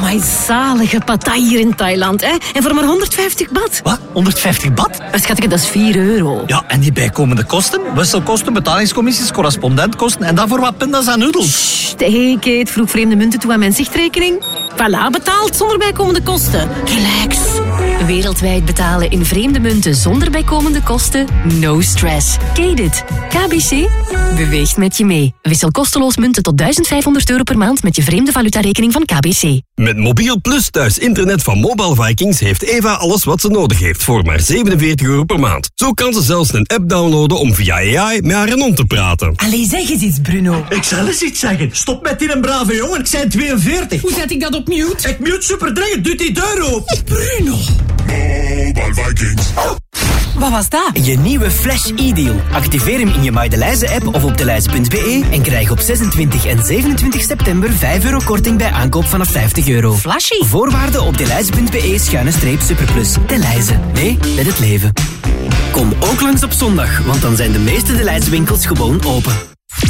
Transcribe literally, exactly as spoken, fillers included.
Amai, zalige pattaya hier in Thailand, hè? En voor maar honderdvijftig baht. Wat? honderdvijftig baht? Schatje, dat is vier euro. Ja, en die bijkomende kosten? Wisselkosten, betalingscommissies, correspondentkosten en daarvoor wat pindas en noedels. Sst, hey Kate, vroeg vreemde munten toe aan mijn zichtrekening. Voilà, betaald zonder bijkomende kosten. Relax. Wereldwijd betalen in vreemde munten zonder bijkomende kosten? No stress. Kate it. K B C beweegt met je mee. Wissel kosteloos munten tot duizend vijfhonderd euro per maand met je vreemde valutarekening van K B C. Met Mobiel Plus thuis internet van Mobile Vikings heeft Eva alles wat ze nodig heeft voor maar zevenenveertig euro per maand. Zo kan ze zelfs een app downloaden om via A I met haar hond te praten. Allee, zeg eens iets, Bruno. Ik zal eens iets zeggen. Stop met die een brave jongen. Ik zijn tweeënveertig. Hoe zet ik dat op mute? Ik mute super dringend. Doe die deur open. Bruno. Mobile Vikings. Wat was dat? Je nieuwe Flash e-deal. Activeer hem in je MyDeLijze-app of op deLijze punt be en krijg op zesentwintig en zevenentwintig september vijf euro korting bij aankoop vanaf vijftig euro. Flashy. Voorwaarden op deLijze punt be schuine streep superplus. deLijze. Nee, met het leven. Kom ook langs op zondag, want dan zijn de meeste deLijze winkels gewoon open.